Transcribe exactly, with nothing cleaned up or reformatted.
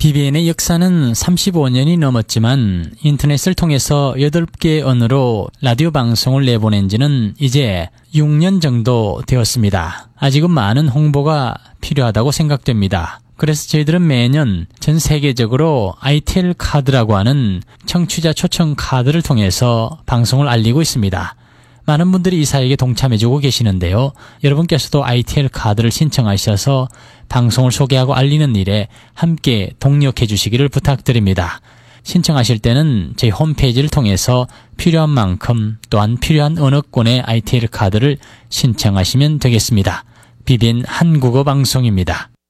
비비엔의 역사는 삼십오 년이 넘었지만 인터넷을 통해서 여덟 개 언어로 라디오 방송을 내보낸 지는 이제 육 년 정도 되었습니다. 아직은 많은 홍보가 필요하다고 생각됩니다. 그래서 저희들은 매년 전 세계적으로 아이티엘 카드라고 하는 청취자 초청 카드를 통해서 방송을 알리고 있습니다. 많은 분들이 이 사역에 동참해주고 계시는데요. 여러분께서도 아이티엘 카드를 신청하셔서 방송을 소개하고 알리는 일에 함께 동력해 주시기를 부탁드립니다. 신청하실 때는 저희 홈페이지를 통해서 필요한 만큼 또한 필요한 언어권의 아이티엘 카드를 신청하시면 되겠습니다. 비비엔 한국어 방송입니다.